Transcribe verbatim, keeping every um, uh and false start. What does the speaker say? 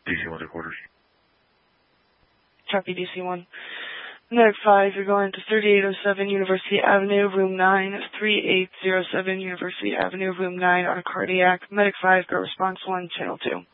D C one to quarters. Copy D C one. Medic five, you're going to thirty-eight oh seven University Avenue, room nine, thirty-eight oh seven University Avenue, room nine on cardiac. Medic five, go response one, channel two.